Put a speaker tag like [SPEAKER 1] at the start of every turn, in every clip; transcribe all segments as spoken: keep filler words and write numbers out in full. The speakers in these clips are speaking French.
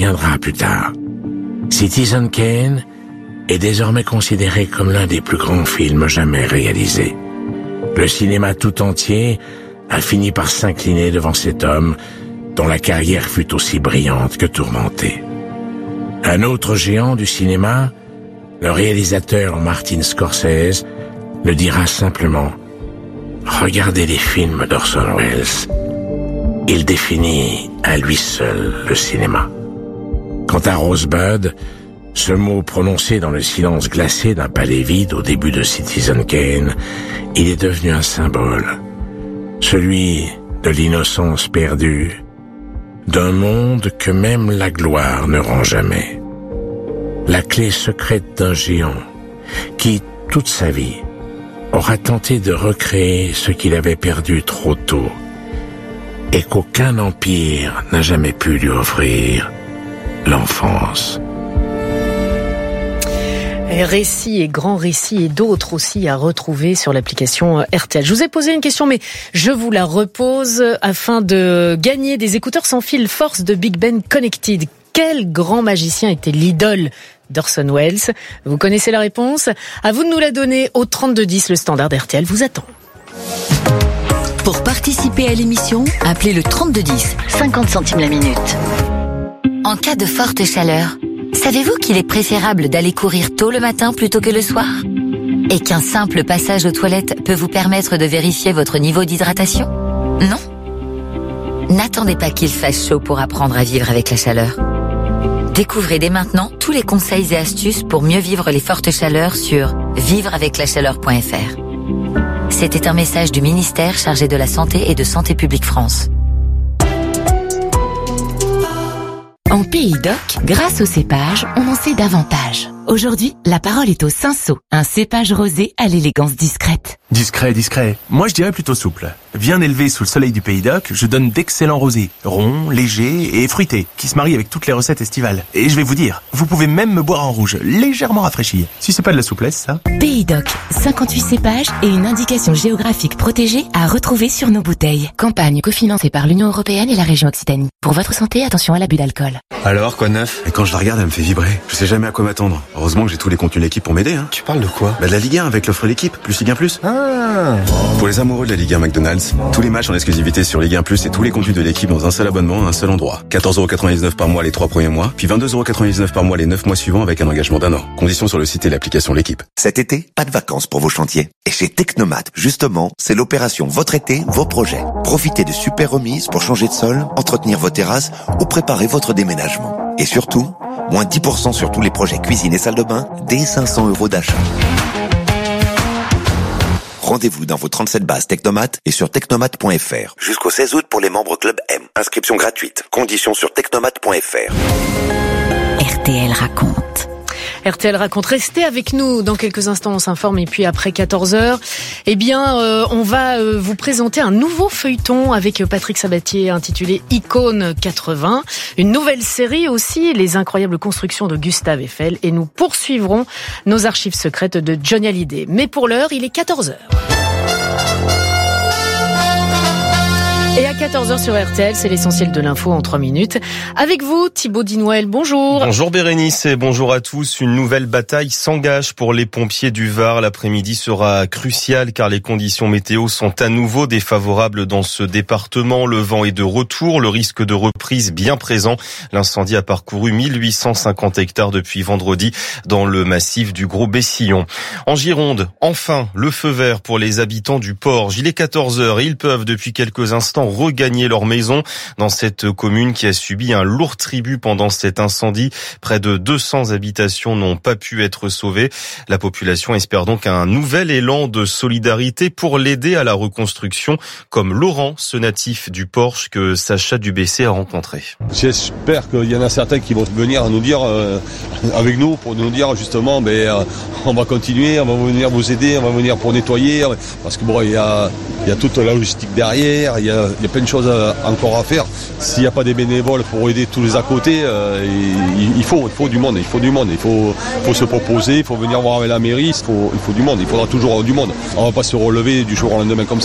[SPEAKER 1] viendra plus tard. Citizen Kane est désormais considéré comme l'un des plus grands films jamais réalisés. Le cinéma tout entier a fini par s'incliner devant cet homme dont la carrière fut aussi brillante que tourmentée. Un autre géant du cinéma, le réalisateur Martin Scorsese, le dira simplement: regardez les films d'Orson Welles. Il définit à lui seul le cinéma. Quant à Rosebud, ce mot prononcé dans le silence glacé d'un palais vide au début de Citizen Kane, il est devenu un symbole. Celui de l'innocence perdue, d'un monde que même la gloire ne rend jamais. La clé secrète d'un géant qui, toute sa vie, aura tenté de recréer ce qu'il avait perdu trop tôt et qu'aucun empire n'a jamais pu lui offrir, l'enfance.
[SPEAKER 2] Récits et grands récits et d'autres aussi à retrouver sur l'application R T L. Je vous ai posé une question, mais je vous la repose afin de gagner des écouteurs sans fil Force de Big Ben Connected. Quel grand magicien était l'idole d'Orson Welles? Vous connaissez la réponse? À vous de nous la donner au trente-deux dix. Le standard R T L vous attend.
[SPEAKER 3] Pour participer à l'émission, appelez le trente-deux dix, cinquante centimes la minute. En cas de forte chaleur, savez-vous qu'il est préférable d'aller courir tôt le matin plutôt que le soir? Et qu'un simple passage aux toilettes peut vous permettre de vérifier votre niveau d'hydratation? Non? N'attendez pas qu'il fasse chaud pour apprendre à vivre avec la chaleur. Découvrez dès maintenant tous les conseils et astuces pour mieux vivre les fortes chaleurs sur vivre avec la chaleur point f r. C'était un message du ministère chargé de la Santé et de Santé publique France.
[SPEAKER 4] En Pays d'Oc, grâce au cépage, on en sait davantage. Aujourd'hui, la parole est au Cinsault, un cépage rosé à l'élégance discrète.
[SPEAKER 5] Discret, discret. Moi, je dirais plutôt souple. Bien élevé sous le soleil du Pays d'Oc, je donne d'excellents rosés, ronds, légers et fruités, qui se marient avec toutes les recettes estivales. Et je vais vous dire, vous pouvez même me boire en rouge, légèrement rafraîchi. Si c'est pas de la souplesse, ça.
[SPEAKER 4] Pays d'Oc, cinquante-huit cépages et une indication géographique protégée à retrouver sur nos bouteilles. Campagne cofinancée par l'Union européenne et la région Occitanie. Pour votre santé, attention à l'abus d'alcool.
[SPEAKER 6] Alors, quoi de neuf? Et quand je la regarde, elle me fait vibrer. Je sais jamais à quoi m'attendre. Heureusement que j'ai tous les contenus de l'équipe pour m'aider, hein.
[SPEAKER 7] Tu parles de quoi?
[SPEAKER 6] Bah de la Ligue un avec l'offre l'équipe, plus Ligue un plus.
[SPEAKER 7] Ah.
[SPEAKER 6] Pour les amoureux de la Ligue un McDonald's, tous les matchs en exclusivité sur Ligue un plus et tous les contenus de l'équipe dans un seul abonnement à un seul endroit. quatorze euros quatre-vingt-dix-neuf par mois les trois premiers mois, puis vingt-deux euros quatre-vingt-dix-neuf par mois les neuf mois suivants avec un engagement d'un an. Conditions sur le site et l'application l'équipe.
[SPEAKER 8] Cet été, pas de vacances pour vos chantiers. Et chez Technomat, justement, c'est l'opération Votre été, vos projets. Profitez de super remises pour changer de sol, entretenir vos terrasses ou préparer votre déménagement. Et surtout, moins dix pour cent sur tous les projets cuisine et salle de bain, dès cinq cents euros d'achat. Rendez-vous dans vos trente-sept bases Technomat et sur technomat point f r. Jusqu'au seize août pour les membres Club M. Inscription gratuite. Conditions sur technomat point f r.
[SPEAKER 4] R T L raconte.
[SPEAKER 2] R T L raconte. Restez avec nous dans quelques instants, on s'informe. Et puis après quatorze heures, eh bien, euh, on va euh, vous présenter un nouveau feuilleton avec Patrick Sabatier intitulé Icône quatre-vingts. Une nouvelle série aussi, Les incroyables constructions de Gustave Eiffel. Et nous poursuivrons nos archives secrètes de Johnny Hallyday. Mais pour l'heure, il est quatorze heures. Et à quatorze heures sur R T L, c'est l'essentiel de l'info en trois minutes. Avec vous, Thibaut Dinouel, bonjour.
[SPEAKER 9] Bonjour Bérénice et bonjour à tous. Une nouvelle bataille s'engage pour les pompiers du Var. L'après-midi sera crucial car les conditions météo sont à nouveau défavorables dans ce département. Le vent est de retour, le risque de reprise bien présent. L'incendie a parcouru mille huit cent cinquante hectares depuis vendredi dans le massif du Gros Bessillon. En Gironde, enfin, le feu vert pour les habitants du Porge. Il est quatorze heures et ils peuvent depuis quelques instants regagner leur maison dans cette commune qui a subi un lourd tribut pendant cet incendie. Près de deux cents habitations n'ont pas pu être sauvées. La population espère donc un nouvel élan de solidarité pour l'aider à la reconstruction, comme Laurent, ce natif du Porge que Sacha Dubessé a rencontré.
[SPEAKER 10] J'espère qu'il y en a certains qui vont venir nous dire, euh, avec nous, pour nous dire justement, ben, euh, on va continuer, on va venir vous aider, on va venir pour nettoyer, parce que bon, il y a, il y a toute la logistique derrière, il y a Il y a plein de choses encore à faire. S'il n'y a pas des bénévoles pour aider tous les à côté, euh, il, il, faut, il faut du monde, il faut du monde, il faut, faut se proposer, il faut venir voir avec la mairie, il faut, il faut du monde, il faudra toujours du monde. On ne va pas se relever du jour au lendemain comme ça.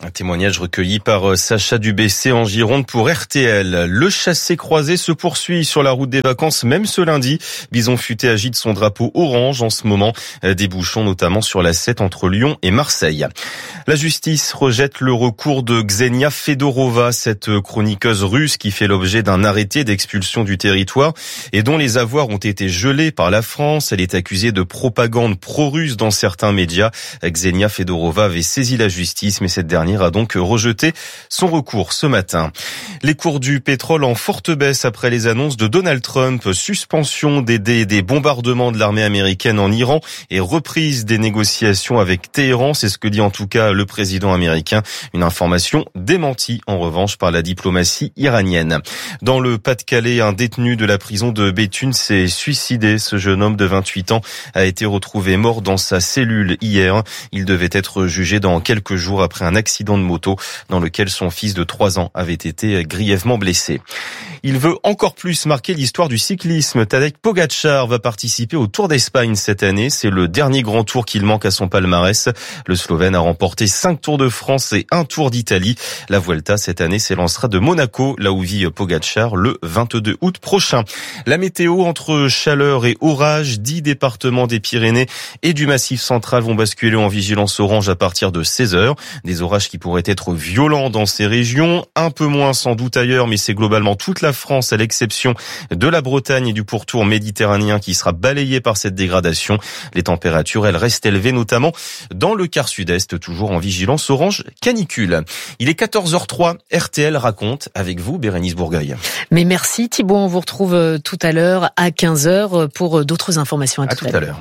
[SPEAKER 9] Un témoignage recueilli par Sacha Dubessé en Gironde pour R T L. Le chassé-croisé se poursuit sur la route des vacances, même ce lundi. Bison Futé agite son drapeau orange en ce moment. Des bouchons notamment sur la sept entre Lyon et Marseille. La justice rejette le recours de Ksenia Fedorova, cette chroniqueuse russe qui fait l'objet d'un arrêté d'expulsion du territoire et dont les avoirs ont été gelés par la France. Elle est accusée de propagande pro-russe dans certains médias. Ksenia Fedorova avait saisi la justice, mais cette dernière a donc rejeté son recours ce matin. Les cours du pétrole en forte baisse après les annonces de Donald Trump, suspension des, des, des bombardements de l'armée américaine en Iran et reprise des négociations avec Téhéran, c'est ce que dit en tout cas le président américain. Une information démentie en revanche par la diplomatie iranienne. Dans le Pas-de-Calais, un détenu de la prison de Béthune s'est suicidé. Ce jeune homme de vingt-huit ans a été retrouvé mort dans sa cellule hier. Il devait être jugé dans quelques jours après un accident de moto dans lequel son fils de trois ans avait été grièvement blessé. Il veut encore plus marquer l'histoire du cyclisme. Tadej Pogačar va participer au Tour d'Espagne cette année. C'est le dernier grand tour qu'il manque à son palmarès. Le Slovène a remporté cinq Tours de France et un Tour d'Italie. La Vuelta cette année s'élancera de Monaco, là où vit Pogačar, le vingt-deux août prochain. La météo entre chaleur et orage, dix départements des Pyrénées et du Massif central vont basculer en vigilance orange à partir de seize heures. Des orages qui pourraient être violents dans ces régions, un peu moins sans doute ailleurs, mais c'est globalement toute la France à l'exception de la Bretagne et du pourtour méditerranéen qui sera balayé par cette dégradation. Les températures, elles restent élevées, notamment dans le quart sud-est, toujours en vigilance orange canicule. Il est quatorze heures trois, R T L raconte avec vous, Bérénice Bourgueil.
[SPEAKER 2] Mais merci Thibault, on vous retrouve tout à l'heure à quinze heures pour d'autres informations. À,
[SPEAKER 9] à
[SPEAKER 2] tout,
[SPEAKER 9] tout à l'heure.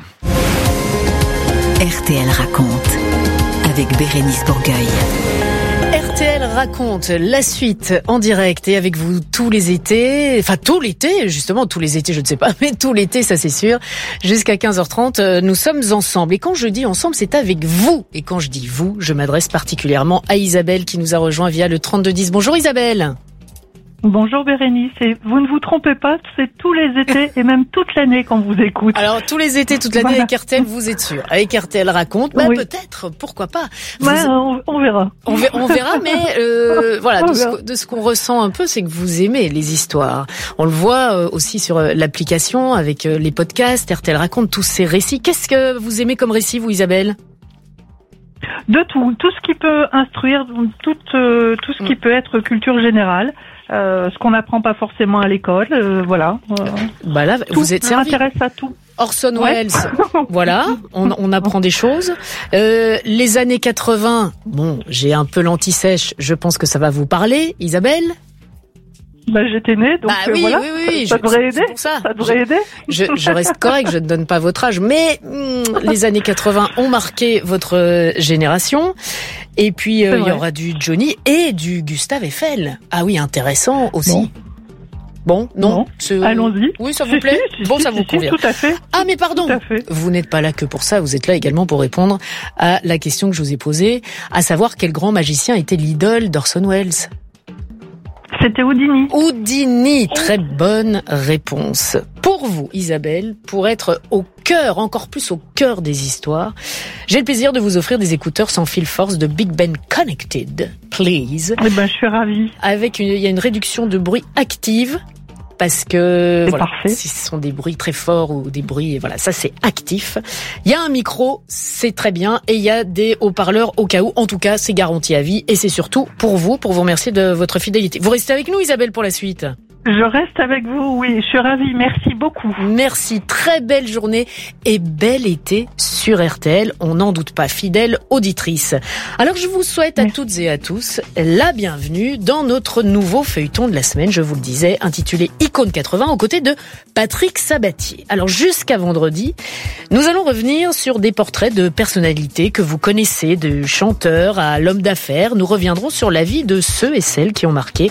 [SPEAKER 3] R T L raconte avec Bérénice Bourgueil.
[SPEAKER 2] R T L raconte la suite en direct et avec vous tous les étés, enfin tout l'été, justement tous les étés je ne sais pas, mais tout l'été ça c'est sûr, jusqu'à quinze heures trente nous sommes ensemble. Et quand je dis ensemble c'est avec vous, et quand je dis vous, je m'adresse particulièrement à Isabelle qui nous a rejoint via le trente-deux dix. Bonjour Isabelle.
[SPEAKER 7] Bonjour Bérénice, et vous ne vous trompez pas, c'est tous les étés et même toute l'année qu'on vous écoute.
[SPEAKER 2] Alors tous les étés, toute l'année voilà. Avec R T L, vous êtes sûr. Avec R T L raconte, bah, oui. Peut-être, pourquoi pas. Vous...
[SPEAKER 7] Ouais, on, on verra.
[SPEAKER 2] On verra, on verra mais euh, voilà, de ce, de ce qu'on ressent un peu, c'est que vous aimez les histoires. On le voit euh, aussi sur euh, l'application, avec euh, les podcasts, R T L raconte tous ces récits. Qu'est-ce que vous aimez comme récit, vous Isabelle ?
[SPEAKER 7] De tout, tout ce qui peut instruire, tout, euh, tout ce qui peut être culture générale. Euh, ce qu'on n'apprend pas forcément à l'école, euh, voilà. Euh,
[SPEAKER 2] bah là,
[SPEAKER 7] tout,
[SPEAKER 2] vous êtes servi.
[SPEAKER 7] Ça m'intéresse à tout.
[SPEAKER 2] Orson Welles, ouais. Voilà, on, on apprend des choses. Euh, les années quatre-vingts, bon, j'ai un peu l'anti-sèche, je pense que ça va vous parler, Isabelle.
[SPEAKER 7] Bah, j'étais née, donc
[SPEAKER 2] bah, oui,
[SPEAKER 7] euh, voilà.
[SPEAKER 2] oui, oui, oui,
[SPEAKER 7] ça
[SPEAKER 2] je,
[SPEAKER 7] devrait aider.
[SPEAKER 2] Ça,
[SPEAKER 7] ça devrait
[SPEAKER 2] je,
[SPEAKER 7] aider.
[SPEAKER 2] Je, je reste correct, je ne donne pas votre âge, mais hum, les années quatre-vingts ont marqué votre génération. Et puis euh, il y aura du Johnny et du Gustave Eiffel. Ah oui, intéressant aussi. Bon, bon non,
[SPEAKER 7] non.
[SPEAKER 2] Ce...
[SPEAKER 7] allons-y.
[SPEAKER 2] Oui, ça vous
[SPEAKER 7] si,
[SPEAKER 2] plaît
[SPEAKER 7] si,
[SPEAKER 2] Bon,
[SPEAKER 7] si,
[SPEAKER 2] ça vous
[SPEAKER 7] si,
[SPEAKER 2] convient.
[SPEAKER 7] Tout à fait.
[SPEAKER 2] Ah, mais pardon.
[SPEAKER 7] Tout à fait.
[SPEAKER 2] Vous n'êtes pas là que pour ça. Vous êtes là également pour répondre à la question que je vous ai posée, à savoir quel grand magicien était l'idole d'Orson Welles.
[SPEAKER 7] C'était Houdini.
[SPEAKER 2] Houdini, très bonne réponse. Pour vous, Isabelle, pour être au cœur, encore plus au cœur des histoires, j'ai le plaisir de vous offrir des écouteurs sans fil force de Big Ben Connected, please.
[SPEAKER 7] Eh ben, je suis ravie.
[SPEAKER 2] Avec une, il y a une réduction de bruit active. Parce que voilà,
[SPEAKER 7] parfait.
[SPEAKER 2] Si ce sont des bruits très forts ou des bruits, voilà, ça c'est actif. Il y a un micro, c'est très bien, et il y a des haut-parleurs au cas où. En tout cas, c'est garanti à vie, et c'est surtout pour vous, pour vous remercier de votre fidélité. Vous restez avec nous, Isabelle, pour la suite.
[SPEAKER 7] Je reste avec vous, oui, je suis ravie, merci beaucoup.
[SPEAKER 2] Merci, très belle journée et bel été sur R T L, on n'en doute pas, fidèle auditrice. Alors je vous souhaite à merci. Toutes et à tous la bienvenue dans notre nouveau feuilleton de la semaine, je vous le disais, intitulé Icône quatre-vingts, aux côtés de Patrick Sabatier. Alors jusqu'à vendredi, nous allons revenir sur des portraits de personnalités que vous connaissez, de chanteurs à l'homme d'affaires. Nous reviendrons sur la vie de ceux et celles qui ont marqué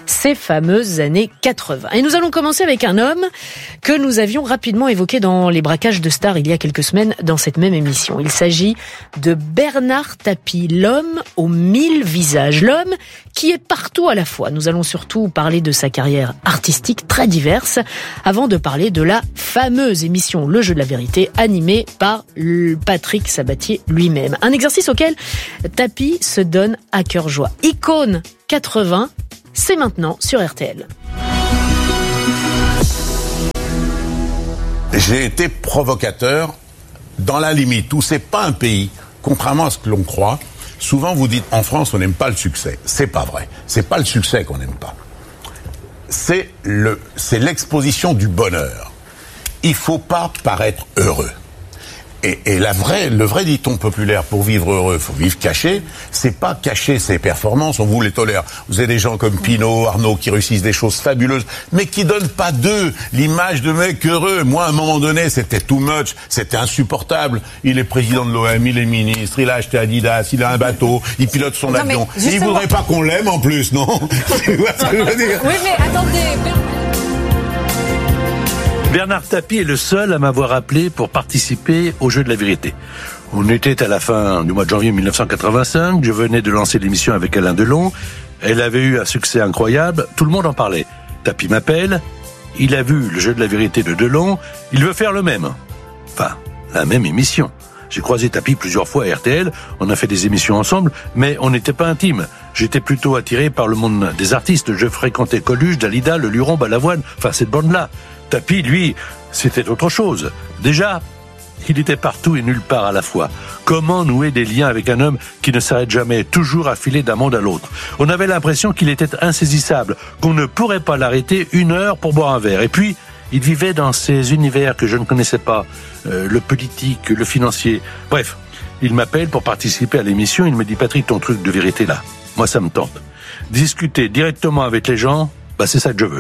[SPEAKER 2] ces fameuses années quatre-vingts. Et nous allons commencer avec un homme que nous avions rapidement évoqué dans les braquages de stars il y a quelques semaines dans cette même émission. Il s'agit de Bernard Tapie, l'homme aux mille visages, l'homme qui est partout à la fois. Nous allons surtout parler de sa carrière artistique très diverse avant de parler de la fameuse émission Le Jeu de la Vérité animée par Patrick Sabatier lui-même. Un exercice auquel Tapie se donne à cœur joie. Icône quatre-vingts, c'est maintenant sur R T L.
[SPEAKER 11] J'ai été provocateur dans la limite où c'est pas un pays, contrairement à ce que l'on croit. Souvent vous dites en France on n'aime pas le succès. C'est pas vrai. C'est pas le succès qu'on n'aime pas. C'est le, c'est l'exposition du bonheur. Il faut pas paraître heureux. Et, et la vraie, le vrai dicton populaire pour vivre heureux, faut vivre caché. C'est pas cacher ses performances, on vous les tolère. Vous avez des gens comme Pinault, Arnaud qui réussissent des choses fabuleuses, mais qui donnent pas d'eux l'image de mec heureux. Moi, à un moment donné, c'était too much, c'était insupportable. Il est président de l'O M, il est ministre, il a acheté Adidas, il a un bateau, il pilote son non, avion. Justement... Il voudrait pas qu'on l'aime en plus, non? Tu vois ce que je veux dire?
[SPEAKER 2] Oui, mais attendez.
[SPEAKER 12] Bernard Tapie est le seul à m'avoir appelé pour participer au Jeu de la Vérité. On était à la fin du mois de janvier mille neuf cent quatre-vingt-cinq, je venais de lancer l'émission avec Alain Delon, elle avait eu un succès incroyable, tout le monde en parlait. Tapie m'appelle, il a vu le Jeu de la Vérité de Delon, il veut faire le même. Enfin, la même émission. J'ai croisé Tapie plusieurs fois à R T L, on a fait des émissions ensemble, mais on n'était pas intimes. J'étais plutôt attiré par le monde des artistes, je fréquentais Coluche, Dalida, Le Luron, Balavoine, enfin cette bande-là. Tapie, lui, c'était autre chose. Déjà, il était partout et nulle part à la fois. Comment nouer des liens avec un homme qui ne s'arrête jamais, toujours affilé d'un monde à l'autre? On avait l'impression qu'il était insaisissable, qu'on ne pourrait pas l'arrêter une heure pour boire un verre. Et puis, il vivait dans ces univers que je ne connaissais pas, euh, le politique, le financier. Bref, il m'appelle pour participer à l'émission, il me dit « Patrick, ton truc de vérité là, moi ça me tente. Discuter directement avec les gens, bah c'est ça que je veux. »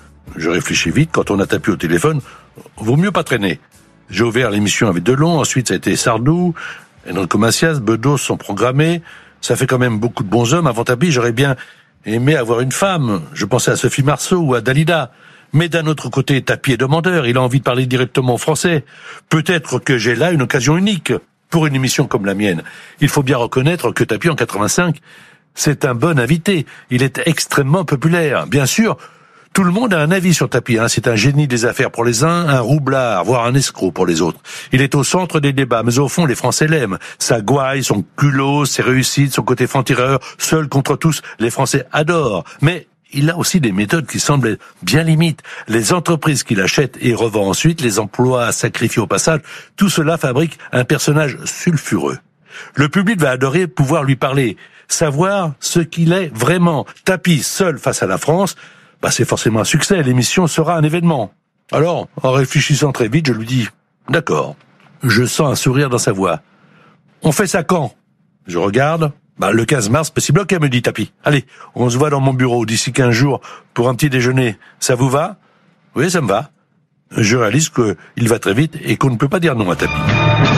[SPEAKER 12] Je réfléchis vite, quand on a Tapie au téléphone, vaut mieux pas traîner. J'ai ouvert l'émission avec Delon, ensuite ça a été Sardou, Enrico Macias, Bedos sont programmés. Ça fait quand même beaucoup de bons hommes. Avant Tapie, j'aurais bien aimé avoir une femme. Je pensais à Sophie Marceau ou à Dalida. Mais d'un autre côté, Tapie est demandeur, il a envie de parler directement au français. Peut-être que j'ai là une occasion unique pour une émission comme la mienne. Il faut bien reconnaître que Tapie en quatre-vingt-cinq, c'est un bon invité. Il est extrêmement populaire. Bien sûr, tout le monde a un avis sur Tapie, hein. C'est un génie des affaires pour les uns, un roublard, voire un escroc pour les autres. Il est au centre des débats, mais au fond, les Français l'aiment. Sa gouaille, son culot, ses réussites, son côté franc-tireur, seul contre tous, les Français adorent. Mais il a aussi des méthodes qui semblent bien limites. Les entreprises qu'il achète et revend ensuite, les emplois sacrifiés au passage, tout cela fabrique un personnage sulfureux. Le public va adorer pouvoir lui parler, savoir ce qu'il est vraiment. Tapie seul face à la France, bah c'est forcément un succès, l'émission sera un événement. Alors, en réfléchissant très vite, je lui dis « D'accord ». Je sens un sourire dans sa voix. « On fait ça quand ?» Je regarde. Bah, le quinze mars, possible, ok, me dit Tapie. Allez, on se voit dans mon bureau d'ici quinze jours pour un petit déjeuner. Ça vous va? Oui, ça me va. Je réalise qu'il va très vite et qu'on ne peut pas dire non à Tapie.